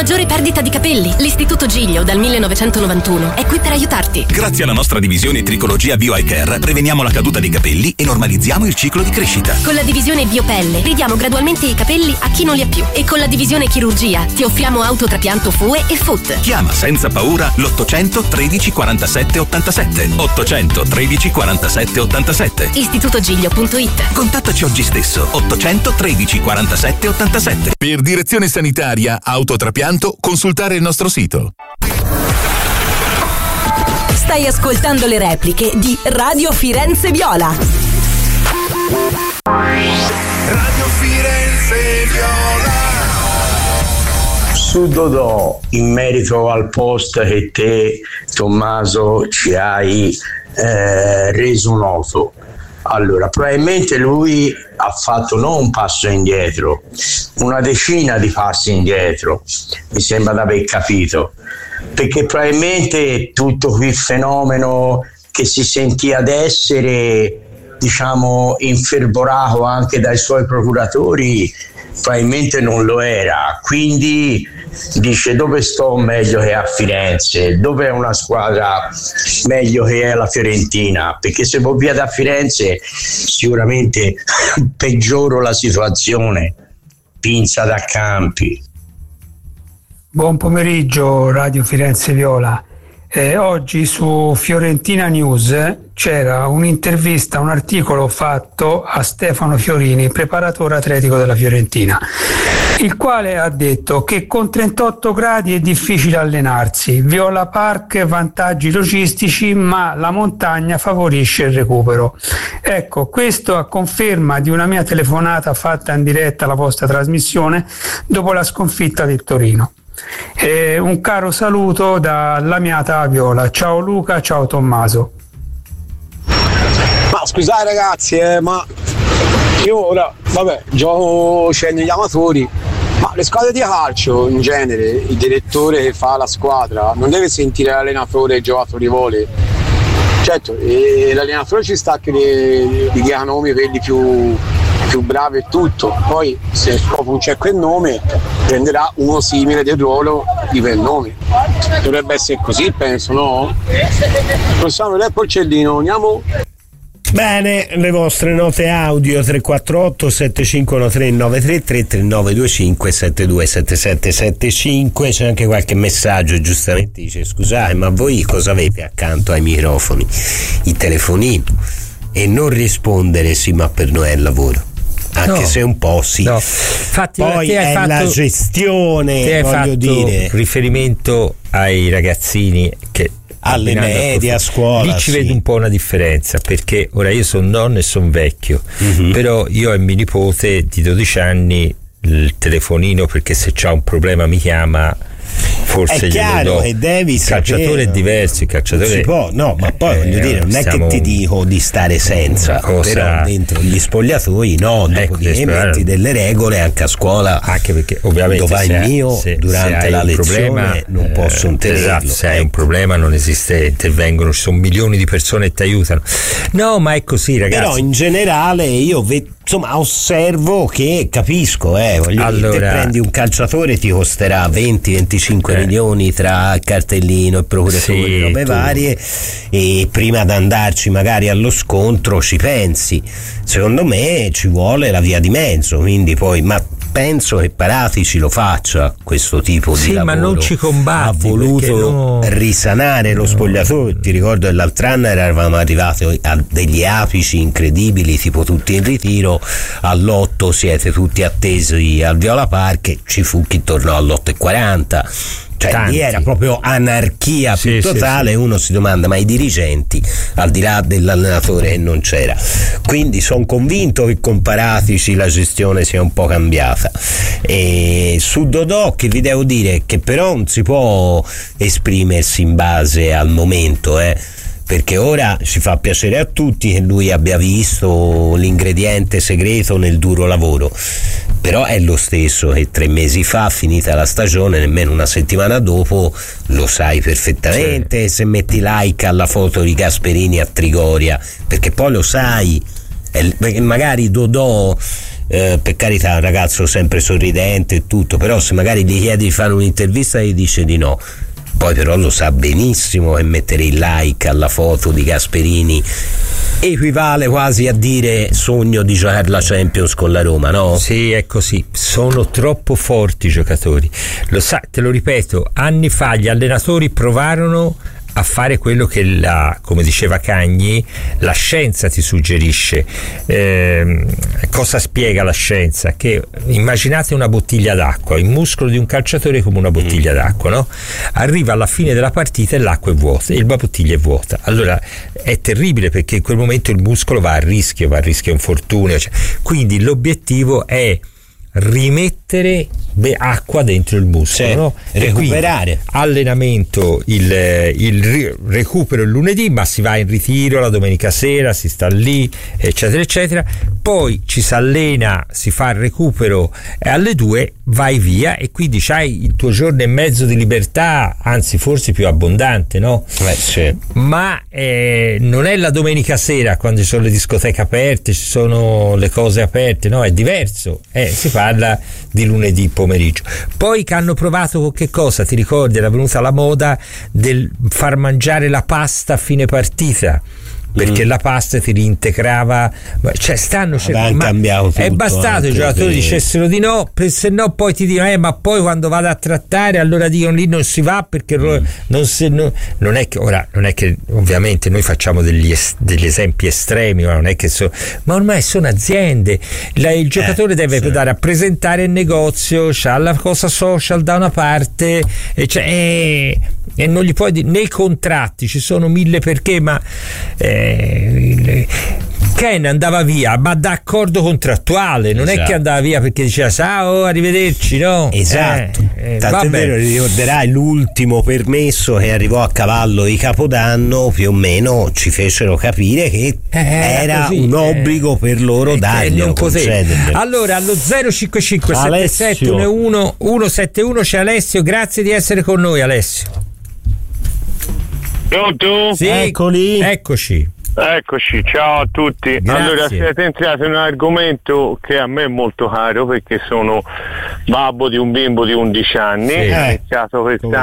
maggiore perdita di capelli. L'Istituto Giglio dal 1991 è qui per aiutarti. Grazie alla nostra divisione Tricologia Bio Eye Care preveniamo la caduta dei capelli e normalizziamo il ciclo di crescita. Con la divisione Biopelle ridiamo gradualmente i capelli a chi non li ha più. E con la divisione Chirurgia ti offriamo autotrapianto FUE e FUT. Chiama senza paura l'800 13 47 87. 800 13 47 87. istitutogiglio.it. Contattaci oggi stesso. 800 13 47 87. Per direzione sanitaria, autotrapianto, consultare il nostro sito. Stai ascoltando le repliche di Radio Firenze Viola. Radio Firenze Viola. Su Dodò, in merito al post che te, Tommaso, ci hai reso noto. Allora, probabilmente lui ha fatto non un passo indietro, una decina di passi indietro, mi sembra di aver capito, perché probabilmente tutto quel fenomeno che si sentiva ad essere, diciamo, infervorato anche dai suoi procuratori, probabilmente non lo era. Quindi dice: dove sto meglio che a Firenze, dove è una squadra meglio che è la Fiorentina, perché se vado via da Firenze sicuramente peggioro la situazione. Pinza da Campi. Buon pomeriggio Radio Firenze Viola. Oggi su Fiorentina News c'era un'intervista, un articolo fatto a Stefano Fiorini, preparatore atletico della Fiorentina, il quale ha detto che con 38 gradi è difficile allenarsi, Viola Park vantaggi logistici, ma la montagna favorisce il recupero. Ecco, questo a conferma di una mia telefonata fatta in diretta alla vostra trasmissione dopo la sconfitta del Torino. Un caro saluto da Lamiata Viola. Ciao Luca, ciao Tommaso. Ma scusate ragazzi, ma io ora, vabbè, gioco negli amatori, ma le squadre di calcio in genere, il direttore che fa la squadra non deve sentire l'allenatore e i giocatori voli. Certo, l'allenatore ci sta che gli dia nomi quelli più bravi e tutto, poi se proprio non c'è quel nome prenderà uno simile del ruolo di quel nome. Dovrebbe essere così, penso, no? Possiamo vedere Porcellino, andiamo. Bene, le vostre note audio 348 751393 339 25 727775. C'è anche qualche messaggio, giustamente dice: scusate, ma voi cosa avete accanto ai microfoni? Il telefonino. E non rispondere sì, ma per noi è il lavoro, anche se un po' sì. No. Infatti, poi è la gestione, voglio dire, riferimento ai ragazzini che alle medie, a scuola. Lì ci vedo un po' una differenza, perché ora io sono nonno e sono vecchio, però io e mio nipote di 12 anni il telefonino, perché se c'ha un problema mi chiama, forse è chiaro che devi il calciatore sapere. È diverso, il calciatore si può, no, ma poi voglio dire, non è che ti dico di stare senza, però dentro gli spogliatoi metti delle regole anche a scuola, anche perché ovviamente dove vai il mio durante la lezione problema, non posso intervenire. Esatto, se hai un problema non esiste, intervengono, ci sono milioni di persone che ti aiutano. No, ma è così, ragazzi. Però in generale io insomma osservo che capisco, voglio dire, te prendi un calciatore, ti costerà 20-25 milioni tra cartellino e procuratore, robe varie, e prima di andarci magari allo scontro ci pensi. Secondo me ci vuole la via di mezzo, quindi poi, ma penso che Paratici lo faccia questo tipo di lavoro. Ma non ci combatti, ha voluto risanare lo spogliatoio. Ti ricordo che l'altro anno eravamo arrivati a degli apici incredibili, tipo tutti in ritiro, all'8 siete tutti attesi al Viola Park, ci fu chi tornò all'8:40. Cioè lì era proprio anarchia più totale. Uno si domanda: ma i dirigenti, al di là dell'allenatore che non c'era? Quindi sono convinto che con Paratici la gestione sia un po' cambiata. E su Dodò, che vi devo dire che però non si può esprimersi in base al momento, perché ora ci fa piacere a tutti che lui abbia visto l'ingrediente segreto nel duro lavoro, però è lo stesso che 3 mesi fa, finita la stagione, nemmeno una settimana dopo, lo sai perfettamente, se metti like alla foto di Gasperini a Trigoria, perché poi lo sai, perché magari Dodò per carità, un ragazzo sempre sorridente e tutto, però se magari gli chiedi di fare un'intervista gli dice di no. Poi però lo sa benissimo che mettere il like alla foto di Gasperini equivale quasi a dire sogno di giocare la Champions con la Roma, no? Sì, è così, sono troppo forti i giocatori, lo sa, te lo ripeto, anni fa gli allenatori provarono a fare quello che come diceva Cagni, la scienza ti suggerisce. Cosa spiega la scienza? Che immaginate una bottiglia d'acqua, il muscolo di un calciatore è come una bottiglia d'acqua, no? Arriva alla fine della partita e l'acqua è vuota, la bottiglia è vuota. Allora è terribile, perché in quel momento il muscolo va a rischio infortunio, quindi l'obiettivo è rimettere acqua dentro il muscolo, no? Recuperare. Allenamento, il recupero il lunedì, ma si va in ritiro la domenica sera, si sta lì, eccetera eccetera, poi ci si allena, si fa il recupero e alle 2 vai via, e quindi c'hai il tuo giorno e mezzo di libertà, anzi forse più abbondante, no? Sì. Ma non è la domenica sera quando ci sono le discoteche aperte, ci sono le cose aperte, no? È diverso, si parla di lunedì pomeriggio. Poi che hanno provato con che cosa? Ti ricordi? Era venuta la moda del far mangiare la pasta a fine partita, perché la pasta ti reintegrava, cioè stanno cercando, cambiato tutto, è bastato i giocatori dicessero di no, se no poi ti dicono ma poi quando vado a trattare allora dicono lì non si va, perché non è che ovviamente noi facciamo degli esempi estremi, ma non è che ma ormai sono aziende, il giocatore deve andare a presentare il negozio, c'ha la cosa social da una parte e non gli puoi dire, nei contratti ci sono 1000 perché, ma Ken andava via ma d'accordo contrattuale, non è che andava via perché diceva ciao, arrivederci, no? Esatto. Tanto è vero, ricorderai l'ultimo permesso che arrivò a cavallo di Capodanno, più o meno ci fecero capire che era così, un obbligo per loro darglielo, concederglielo. Allora allo 055 7711 171 c'è Alessio, grazie di essere con noi, Alessio. Pronto? Sì, eccoci, ciao a tutti. Grazie. Allora, siete entrati in un argomento che a me è molto caro, perché sono babbo di un bimbo di 11 anni, ho iniziato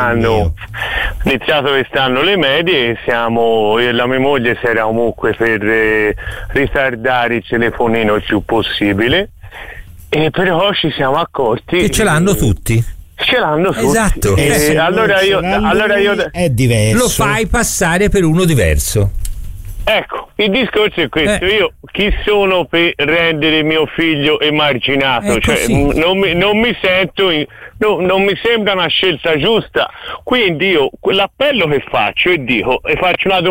quest'anno le medie, io e la mia moglie si era comunque per ritardare il telefonino il più possibile, e però ci siamo accorti che ce l'hanno tutti. Esatto. Allora io è diverso. Lo fai passare per uno diverso. Ecco, il discorso è questo. Io chi sono per rendere mio figlio emarginato? Cioè, non mi sento, non mi sembra una scelta giusta. Quindi io l'appello che faccio faccio una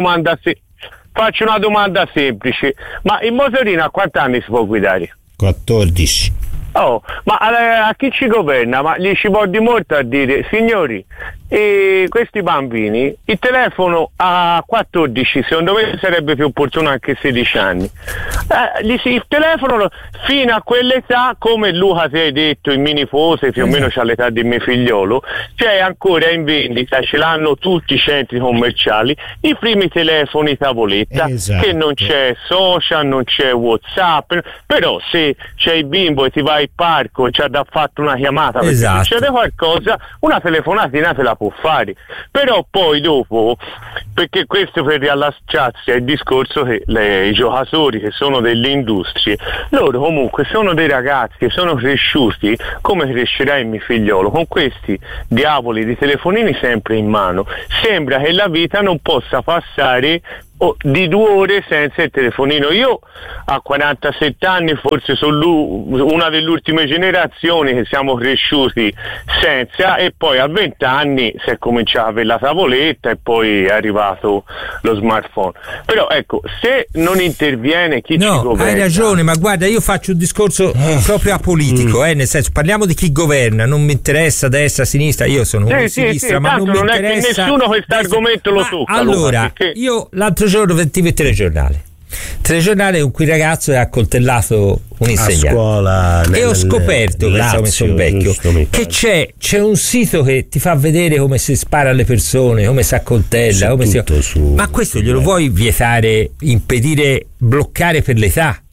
domanda semplice. Ma in motorino a quanti anni si può guidare? 14. Ma a chi ci governa? Ma gli ci vuol di molto a dire, signori, questi bambini, il telefono a 14, secondo me sarebbe più opportuno anche 16 anni. Il telefono fino a quell'età, come Luca ti hai detto, il mio nipote più o meno c'ha l'età di mio figliolo, c'è ancora in vendita, ce l'hanno tutti i centri commerciali, i primi telefoni tavoletta, che non c'è social, non c'è WhatsApp, però se c'è il bimbo e ti vai al parco e c'ha da fatto una chiamata perché succede qualcosa, una telefonatina te la può fare. Però poi dopo, perché questo per riallacciarsi al discorso che i giocatori che sono delle industrie, loro comunque sono dei ragazzi che sono cresciuti come crescerà il mio figliolo, con questi diavoli di telefonini sempre in mano. Sembra che la vita non possa passare di 2 ore senza il telefonino. Io a 47 anni forse sono una delle ultime generazioni che siamo cresciuti senza, e poi a 20 anni si è cominciato a avere la tavoletta e poi è arrivato lo smartphone. Però ecco, se non interviene chi ci governa... Hai ragione, ma guarda, io faccio un discorso proprio apolitico, nel senso, parliamo di chi governa, non mi interessa destra, sinistra, io sono una sinistra, ma non mi interessa... È che nessuno questo argomento lo tocca. Allora, perché... io l'altro giorno sentivo il telegiornale con cui il ragazzo ha accoltellato un insegnante a scuola, e ho scoperto, come sono vecchio, che c'è un sito che ti fa vedere come si spara alle persone, come si accoltella, ma questo glielo vuoi vietare, impedire, bloccare per l'età?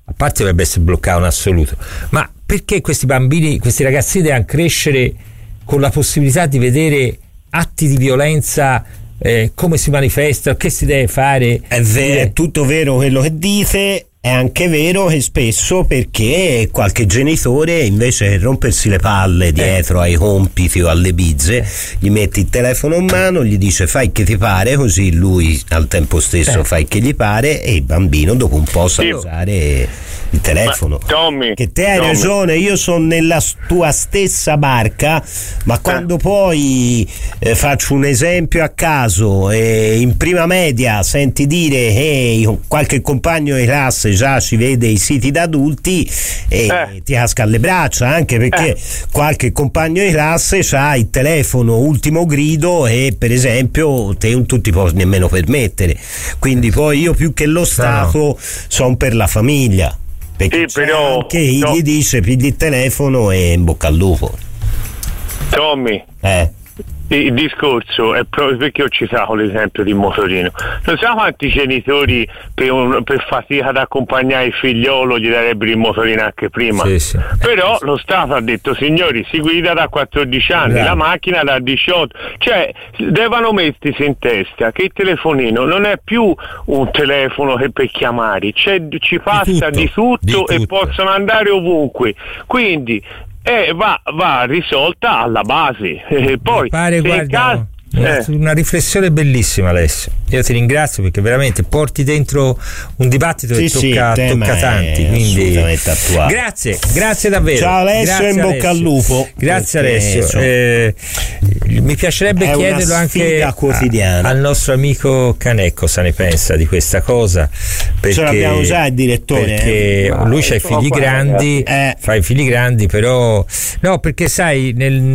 a parte dovrebbe essere bloccato in assoluto, ma perché questi bambini, questi ragazzini devono crescere con la possibilità di vedere atti di violenza, come si manifesta, che si deve fare? È tutto vero quello che dite. È anche vero che spesso, perché qualche genitore, invece che rompersi le palle dietro ai compiti o alle bizze, gli mette il telefono in mano, gli dice fai che ti pare, così lui al tempo stesso fa che gli pare, e il bambino dopo un po' sa usare il telefono. Tommy, che te hai ragione, io sono nella tua stessa barca, ma quando poi faccio un esempio a caso e in prima media senti dire che qualche compagno di classe già ci vede i siti da adulti, e ti casca alle braccia, anche perché qualche compagno di classe c'ha il telefono ultimo grido e per esempio te non ti puoi nemmeno permettere, quindi poi io più che lo Stato sono per la famiglia, perché però anche gli dice pigli il telefono e in bocca al lupo. Tommy, il discorso è proprio perché ho citato l'esempio di motorino. Non so quanti genitori per fatica ad accompagnare il figliolo gli darebbero il motorino anche prima. Sì. Però lo Stato ha detto signori, si guida da 14 anni, la macchina da 18, cioè devono mettersi in testa che il telefonino non è più un telefono che per chiamare, ci passa di tutto e possono andare ovunque, quindi va risolta alla base. Poi pare, guarda, una riflessione bellissima, Alessio. Io ti ringrazio perché veramente porti dentro un dibattito che tocca tanti, quindi grazie davvero. Ciao Alessio, in bocca al lupo. Grazie Alessio. Mi piacerebbe chiederlo anche al nostro amico Canecco se ne pensa di questa cosa, perché ce l'abbiamo già il direttore, perché lui c'ha i figli grandi, fa i figli grandi, però no, perché sai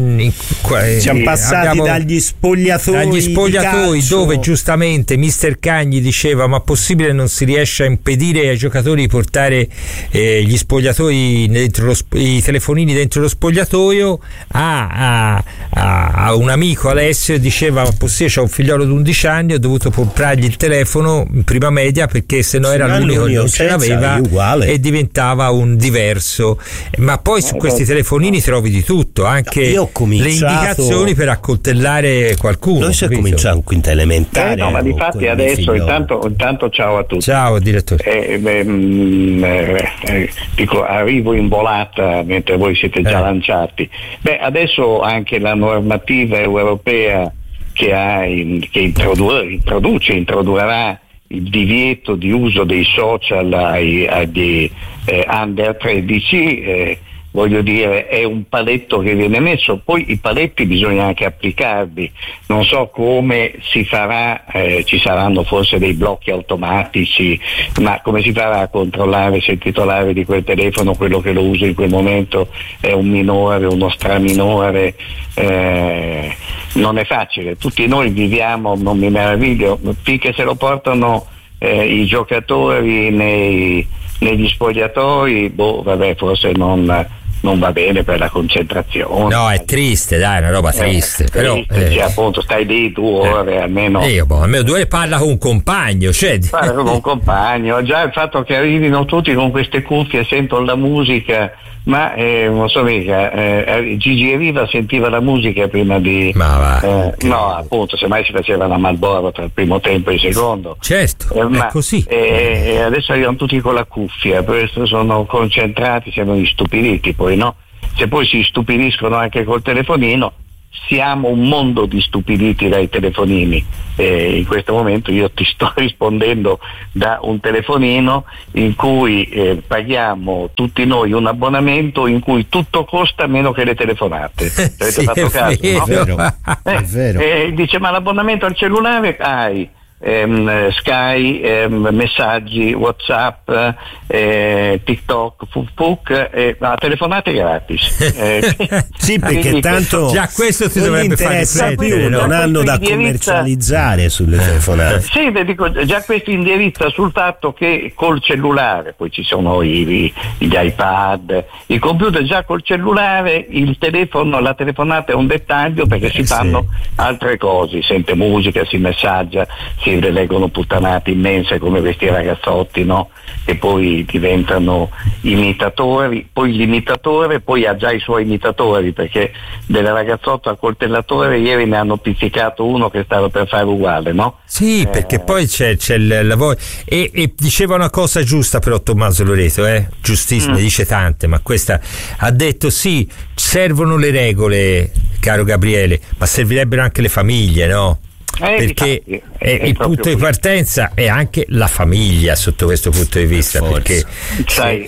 siamo passati dagli spogliatoi dove giustamente Mister Cagni diceva ma possibile non si riesce a impedire ai giocatori di portare gli spogliatoi dentro i telefonini dentro lo spogliatoio, a un amico Alessio diceva ma possibile, c'ho un figliolo di 11 anni, ho dovuto comprargli il telefono in prima media perché se no era l'unico che non ce l'aveva e diventava un diverso, ma poi su questi telefonini trovi di tutto, anche le indicazioni per accoltellare qualcuno. Noi siamo cominciato in quinta elementare. No, ma difatti adesso intanto ciao a tutti. Ciao direttore. Dico, arrivo in volata mentre voi siete già lanciati. Adesso anche la normativa europea che introdurrà il divieto di uso dei social agli under 13, voglio dire, è un paletto che viene messo, poi i paletti bisogna anche applicarli, non so come si farà, ci saranno forse dei blocchi automatici, ma come si farà a controllare se il titolare di quel telefono, quello che lo usa in quel momento, è un minore, uno straminore? Non è facile, tutti noi viviamo, non mi meraviglio, finché se lo portano i giocatori negli spogliatoi, forse non va bene per la concentrazione. No, è triste, dai, è una roba triste. Però appunto stai lì 2 ore almeno. Almeno 2 ore parla con un compagno, parla con un compagno. Già il fatto che arrivino tutti con queste cuffie, sentono la musica, ma non so mica, Gigi Riva sentiva la musica prima di no, appunto, semmai si faceva la Marlboro tra il primo tempo e il secondo. Certo, è così. Adesso arrivano tutti con la cuffia, per questo sono concentrati, siamo istupiditi poi, no? Se poi si stupidiscono anche col telefonino, siamo un mondo di stupiditi dai telefonini. In questo momento io ti sto rispondendo da un telefonino in cui paghiamo tutti noi un abbonamento in cui tutto costa meno che le telefonate. Avete fatto caso? Vero, no? è vero. Dice ma l'abbonamento al cellulare hai Sky, messaggi, WhatsApp, TikTok, Facebook, telefonate gratis. Sì, perché tanto già questo ti dovrebbe fare riflettere, non hanno da commercializzare sulle telefonate. Sì, dico, già questo indirizza sul fatto che col cellulare, poi ci sono gli iPad, i computer, già col cellulare il telefono, la telefonata è un dettaglio perché si fanno altre cose, si sente musica, si messaggia, si si leggono puttanate immense come questi ragazzotti, no? Che poi diventano imitatori, poi l'imitatore poi ha già i suoi imitatori, perché del ragazzotto al coltellatore ieri ne hanno pizzicato uno che stava per fare uguale, no? Sì, perché poi c'è il lavoro e diceva una cosa giusta però Tommaso Loreto, giustissimo, ne dice tante, ma questa ha detto sì, servono le regole, caro Gabriele, ma servirebbero anche le famiglie, no? Perché il punto di partenza è anche la famiglia sotto questo punto di vista, perché sai,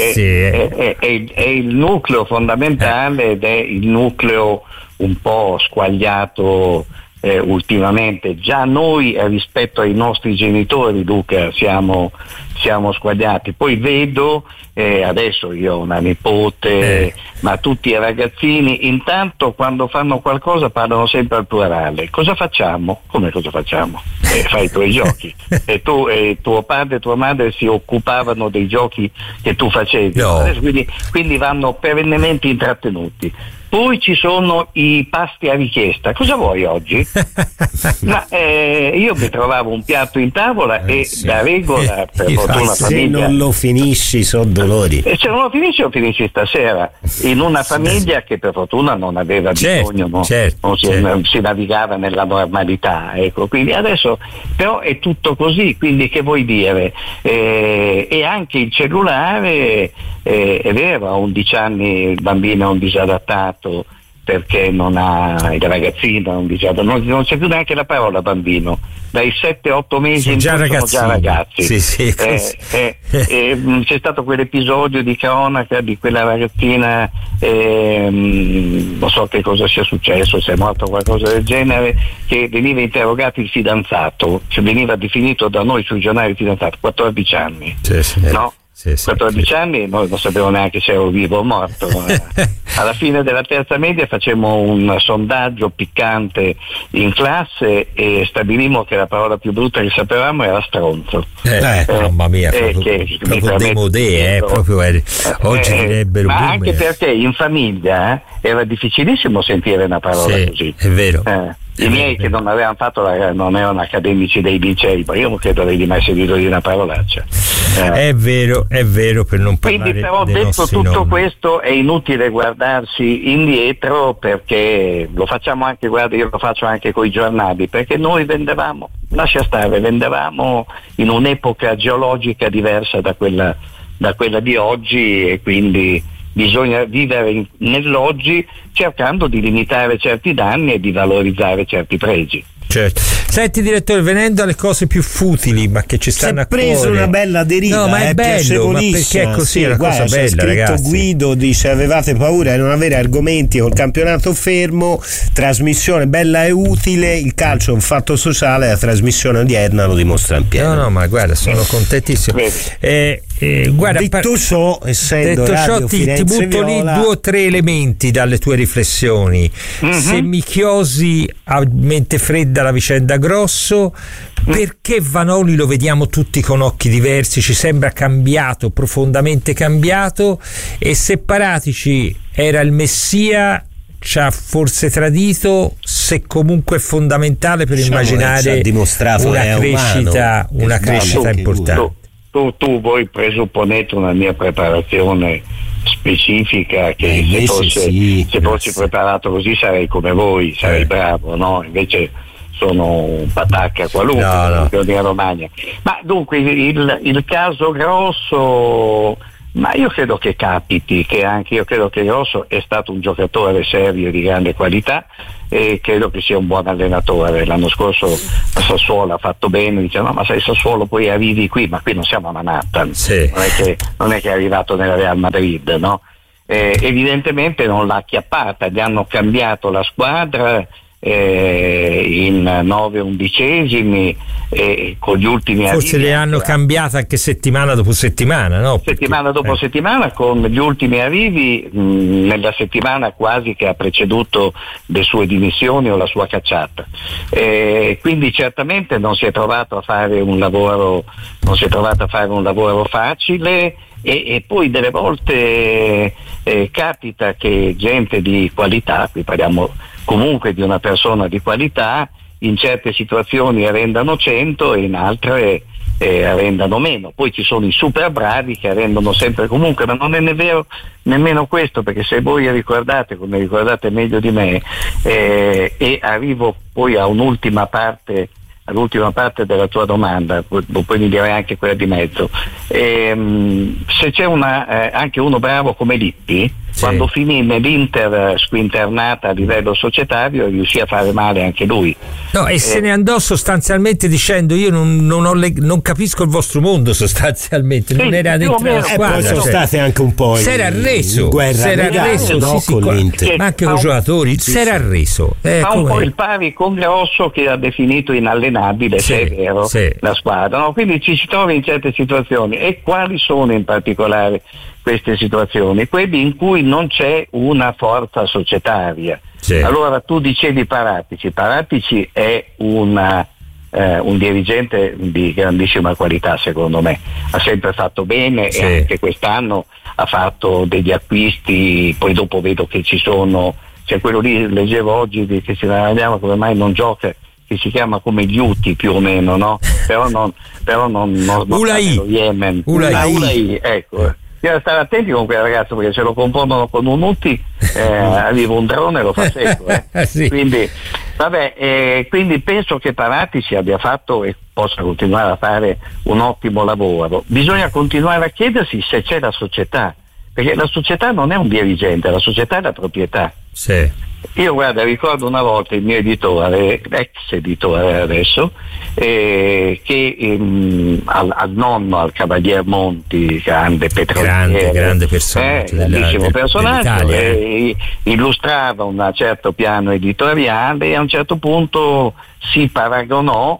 è il nucleo fondamentale ed è il nucleo un po' squagliato ultimamente. Già noi rispetto ai nostri genitori, Luca, siamo squagliati. Poi vedo adesso io ho una nipote, ma tutti i ragazzini intanto quando fanno qualcosa parlano sempre al plurale. Cosa facciamo? Come cosa facciamo? Fai i tuoi giochi. E tu e tuo padre e tua madre si occupavano dei giochi che tu facevi. No. Quindi vanno perennemente intrattenuti. Poi ci sono i pasti a richiesta. Cosa vuoi oggi? Ma io mi trovavo un piatto in tavola e da regola per fortuna se famiglia. non lo finisci sono dolori. E se non lo finisci lo finisci stasera in una famiglia che per fortuna non aveva bisogno, non si navigava nella normalità, ecco. Quindi adesso però è tutto così, quindi che vuoi dire? E anche il cellulare è vero, a 11 anni il bambino è un disadattato perché non ha, il ragazzino non c'è più neanche la parola bambino, dai 7-8 mesi in sono già ragazzi. Sì, c'è stato quell'episodio di cronaca di quella ragazzina, non so che cosa sia successo, se è morto o qualcosa del genere, che veniva interrogato il fidanzato, cioè veniva definito da noi sui giornali il fidanzato, 14 anni, no? 14 anni noi non sapevamo neanche se ero vivo o morto. Alla fine della terza media facemmo un sondaggio piccante in classe e stabilimmo che la parola più brutta che sapevamo era stronzo. Mamma mia, proprio demodé, proprio oggi direbbero ma anche perché in famiglia era difficilissimo sentire una parola così. È vero. I miei che non avevano fatto non erano accademici dei licei, ma io non credo avrei mai sentito di una parolaccia. È vero, per non parlare. Quindi però detto tutto questo è inutile guardarsi indietro, perché lo facciamo anche, guarda, io lo faccio anche coi giornali, perché noi vendevamo in un'epoca geologica diversa da quella di oggi, e quindi bisogna vivere nell'oggi cercando di limitare certi danni e di valorizzare certi pregi. Certo. Senti direttore, venendo alle cose più futili ma che ci stanno a cuore, preso una bella deriva, no, ma è bello, ma perché è così, è una cosa bella, ragazzi. Guido dice: avevate paura di non avere argomenti col campionato fermo, trasmissione bella e utile, il calcio è un fatto sociale, la trasmissione odierna lo dimostra in pieno. No, ma guarda, sono contentissimo. Guarda, detto ciò, essendo Radio ti butto lì 2 o 3 elementi dalle tue riflessioni. Se mi chiosi a mente fredda la vicenda Grosso, perché Vanoli lo vediamo tutti con occhi diversi, ci sembra cambiato, profondamente cambiato, e se Paratici era il messia ci ha forse tradito, se comunque è fondamentale per immaginare una crescita importante. Tu voi presupponete una mia preparazione specifica, che se fossi preparato così sarei come voi, sarei bravo, no? Invece sono un patacca qualunque di Romagna. Ma dunque il caso Grosso, ma io credo che capiti, che anche io credo che Grosso è stato un giocatore serio di grande qualità e credo che sia un buon allenatore. L'anno scorso a Sassuolo ha fatto bene, dice no, ma sei Sassuolo poi arrivi qui, ma qui non siamo a Manhattan, non è che è arrivato nella Real Madrid, no? Evidentemente non l'ha acchiappata, gli hanno cambiato la squadra in 9 undicesimi, con gli ultimi forse le hanno cambiate anche settimana dopo settimana, no? Settimana dopo settimana, con gli ultimi arrivi nella settimana quasi che ha preceduto le sue dimissioni o la sua cacciata, quindi certamente non si è trovato a fare un lavoro facile, e poi delle volte capita che gente di qualità, qui parliamo comunque di una persona di qualità, in certe situazioni arrendano 100 e in altre arrendano meno. Poi ci sono i super bravi che arrendono sempre comunque, ma non è vero nemmeno questo, perché se voi ricordate, come ricordate meglio di me, e arrivo poi a all'ultima parte della tua domanda, poi mi direi anche quella di mezzo. Se c'è anche uno bravo come Lippi, quando finì nell'Inter squinternata a livello societario, riuscì a fare male anche lui. No, e se ne andò sostanzialmente dicendo: io non capisco il vostro mondo, sostanzialmente. Non era dentro la squadra. Poi sono state anche un po' si era arreso, con l'Inter, ma anche con i giocatori, si era arreso. Fa un po' il pari con Grosso, che ha definito inallenabile, se è vero, la squadra, no? Quindi ci si trova in certe situazioni. E quali sono in particolare queste situazioni? Quelle in cui non c'è una forza societaria. Allora tu dicevi Paratici è un dirigente di grandissima qualità, secondo me, ha sempre fatto bene e anche quest'anno ha fatto degli acquisti. Poi dopo vedo che ci sono, c'è quello lì, leggevo oggi che ci ragioniamo come mai non gioca, che si chiama come Ghiuti più o meno, no? però non Ulai. Yemen. Ulai, ecco. Bisogna stare attenti con quel ragazzo, perché se lo confondono con un Uti arriva un drone e lo fa secco. Quindi quindi penso che Paratici abbia fatto e possa continuare a fare un ottimo lavoro. Bisogna continuare a chiedersi se c'è la società, perché la società non è un dirigente, la società è la proprietà. Io ricordo una volta il mio editore, ex editore adesso, che al nonno, al Cavalier Monti, grande petroliere, grande personaggio, grandissimo personaggio, illustrava un certo piano editoriale, e a un certo punto si paragonò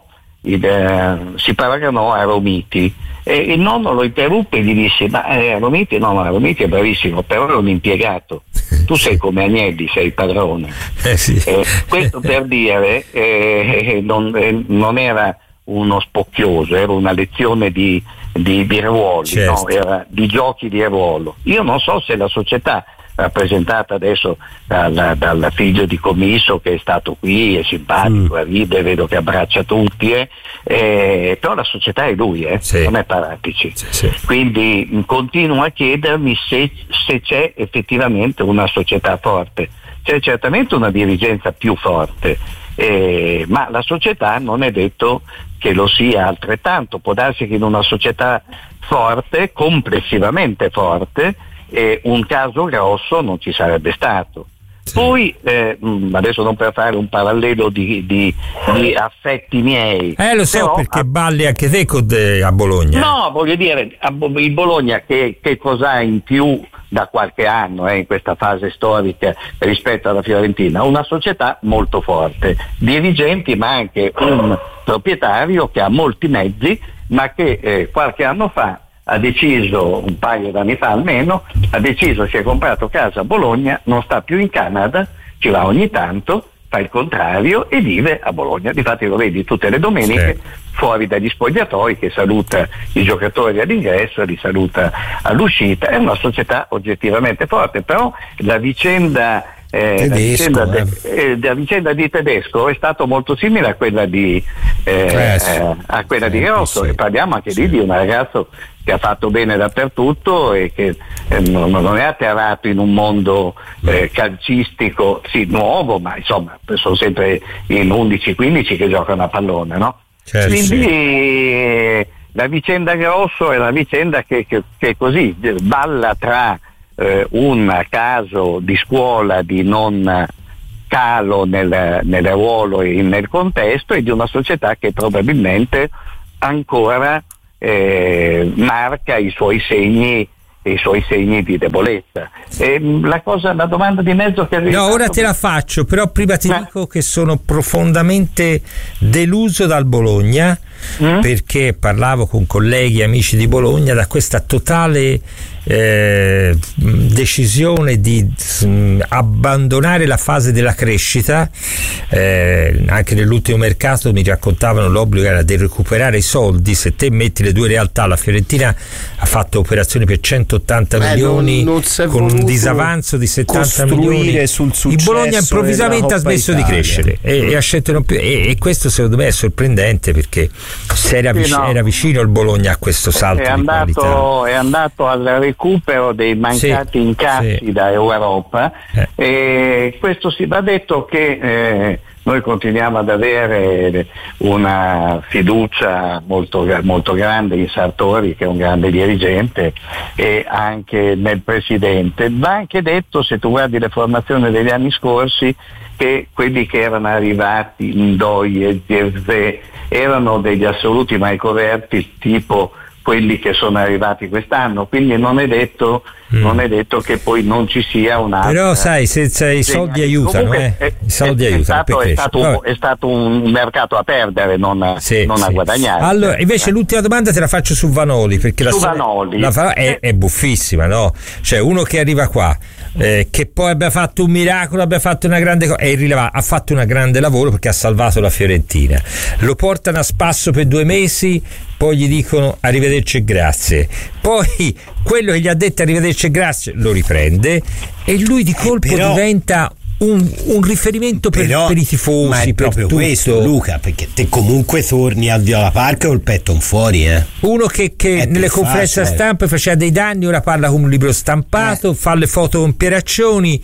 a Romiti, e il nonno lo interruppe e gli disse: ma Romiti è bravissimo, però è un impiegato, tu sei come Agnelli, sei il padrone. Questo per dire non era uno spocchioso, era una lezione di ruoli, no? Era di giochi di ruolo. Io non so se la società, rappresentata adesso dal figlio di Commisso, che è stato qui, è simpatico, ride, vedo che abbraccia tutti, però la società è lui, non è Paratici. Quindi continuo a chiedermi se c'è effettivamente una società forte. C'è certamente una dirigenza più forte, ma la società non è detto che lo sia altrettanto. Può darsi che in una società forte, complessivamente forte, un caso Grosso non ci sarebbe stato. Poi adesso non per fare un parallelo di affetti miei, lo so, però, perché balli anche te a Bologna. No, voglio dire, il Bologna che cos'ha in più da qualche anno in questa fase storica rispetto alla Fiorentina? Una società molto forte, dirigenti, ma anche un proprietario che ha molti mezzi, ma che qualche anno fa ha deciso, un paio d'anni fa almeno, si è comprato casa a Bologna, non sta più in Canada, ci va ogni tanto, fa il contrario e vive a Bologna. Difatti lo vedi tutte le domeniche fuori dagli spogliatoi, che saluta i giocatori all'ingresso, li saluta all'uscita. È una società oggettivamente forte, però la vicenda la vicenda di Tedesco è stato molto simile a quella di Grosso, e parliamo anche lì di un ragazzo che ha fatto bene dappertutto e che non è atterrato in un mondo calcistico nuovo, ma insomma sono sempre in 11-15 che giocano a pallone, no? Quindi la vicenda Grosso è la vicenda che così balla tra un caso di scuola di non calo nel ruolo e nel contesto, e di una società che probabilmente ancora marca i suoi segni di debolezza. La domanda di mezzo che ora te la faccio, però prima ti dico che sono profondamente deluso dal Bologna, perché parlavo con colleghi amici di Bologna, da questa totale decisione di abbandonare la fase della crescita. Anche nell'ultimo mercato mi raccontavano l'obbligo era di recuperare i soldi. Se te metti le due realtà, la Fiorentina ha fatto operazioni per 180 milioni con un disavanzo di 70 milioni. Il Bologna improvvisamente ha smesso di crescere e ha scelto non più, e questo secondo me è sorprendente, perché era vicino il Bologna a questo salto di qualità. È andato al recupero dei mancati incassi da Europa, e questo si va detto che noi continuiamo ad avere una fiducia molto, molto grande in Sartori, che è un grande dirigente, e anche nel presidente. Va anche detto, se tu guardi le formazioni degli anni scorsi, che quelli che erano arrivati, Ndoye e Zirze, erano degli assoluti mai coperti, tipo quelli che sono arrivati quest'anno, quindi non è detto che poi non ci sia un'altra. Però sai, senza i soldi aiutano, i soldi aiutano. È stato un mercato a perdere, non a guadagnare. Allora, invece l'ultima domanda te la faccio su Vanoli, perché Vanoli è buffissima, no? Cioè, uno che arriva qua, che poi abbia fatto un miracolo, abbia fatto una grande cosa, è irrilevante. Ha fatto un grande lavoro perché ha salvato la Fiorentina. Lo portano a spasso per 2 mesi, poi gli dicono arrivederci e grazie, poi quello che gli ha detto arrivederci e grazie lo riprende, e lui di colpo diventa un riferimento per i tifosi. Ma è proprio questo, Luca, perché te comunque torni al Viola Park col petto in fuori, uno che nelle conferenze stampa faceva dei danni, ora parla con un libro stampato, fa le foto con Pieraccioni.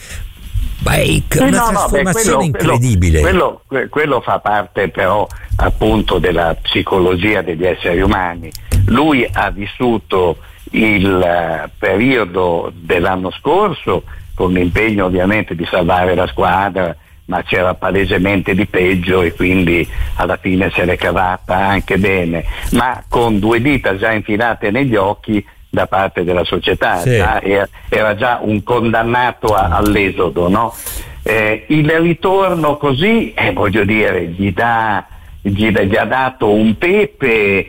Una trasformazione incredibile. Quello fa parte però appunto della psicologia degli esseri umani. Lui ha vissuto il periodo dell'anno scorso con l'impegno ovviamente di salvare la squadra, ma c'era palesemente di peggio, e quindi alla fine se l'è cavata anche bene, ma con 2 dita già infilate negli occhi da parte della società. Era già un condannato all'esodo, no? Il ritorno così, voglio dire, gli ha dato un pepe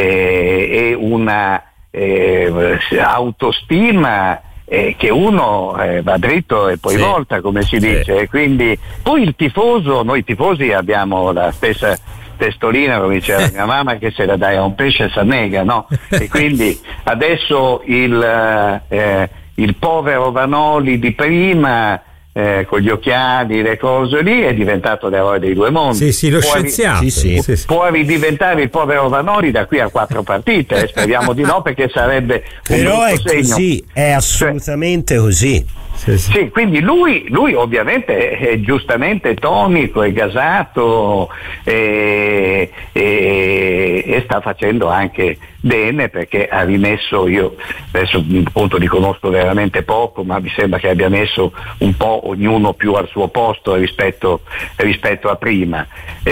e una autostima che uno va dritto e poi volta, come si dice, e quindi poi il tifoso, noi tifosi abbiamo la stessa testolina, come diceva mia mamma, che se la dai a un pesce s'annega, no? E quindi adesso il povero Vanoli di prima, con gli occhiali, le cose lì, è diventato l'eroe dei 2 mondi. Lo scienziato. Può ridiventare il povero Vanoli da qui a 4 partite, speriamo di no, perché sarebbe però è segno. Così, è assolutamente così. Sì, quindi lui ovviamente è giustamente tonico e gasato, e sta facendo anche bene, perché ha rimesso, io adesso appunto li conosco veramente poco, ma mi sembra che abbia messo un po' ognuno più al suo posto rispetto a prima,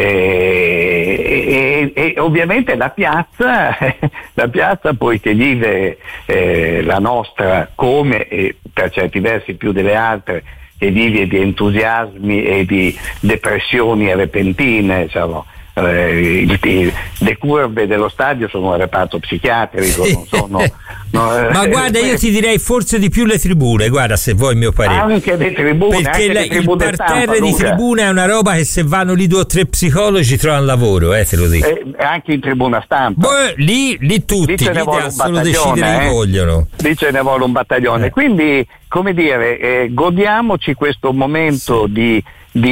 e ovviamente la piazza poi che vive la nostra, come per certi versi più delle altre, che vive di entusiasmi e di depressioni repentine, diciamo. Le curve dello stadio sono un reparto psichiatrico, non sono ma guarda, io ti direi forse di più le tribune, guarda, se vuoi il mio parere, anche le tribune, perché il parterre di tribuna è una roba che se vanno lì 2 o 3 psicologi trovano lavoro, te lo dico. Anche in tribuna stampa, lì tutti, lì devono solo decidere chi vogliono, lì ce ne vuole un battaglione, quindi come dire, godiamoci questo momento di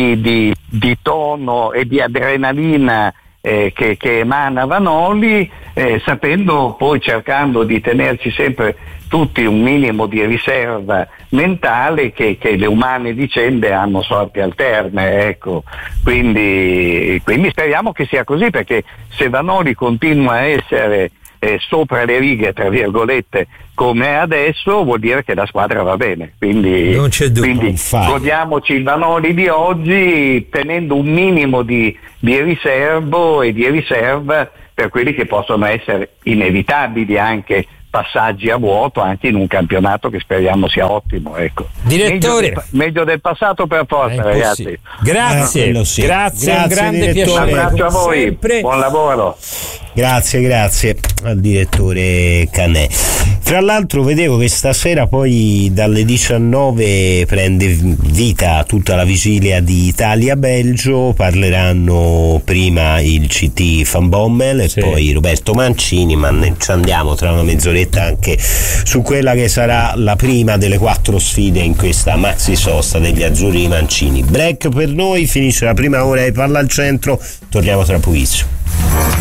tono e di adrenalina che emana Vanoli, sapendo, poi cercando di tenerci sempre tutti un minimo di riserva mentale, che le umane vicende hanno sorti alterne, ecco. Quindi speriamo che sia così, perché se Vanoli continua a essere sopra le righe, tra virgolette, come è adesso, vuol dire che la squadra va bene, quindi non c'è dubbio, quindi godiamoci il Vanoli di oggi, tenendo un minimo di riservo e di riserva per quelli che possono essere inevitabili anche passaggi a vuoto, anche in un campionato che speriamo sia ottimo, ecco. Direttore, meglio del passato per forza, ragazzi. Grazie, un grande piacere. Un abbraccio a voi, buon lavoro. Grazie al direttore Canè. Fra l'altro vedevo che stasera poi dalle 19 prende vita tutta la vigilia di Italia-Belgio, parleranno prima il CT Van Bommel e poi Roberto Mancini, ma ci andiamo tra una mezz'oretta anche su quella che sarà la prima delle 4 sfide in questa maxi sosta degli azzurri Mancini. Break per noi, finisce la prima ora di Palla al Centro, torniamo tra pochissimo.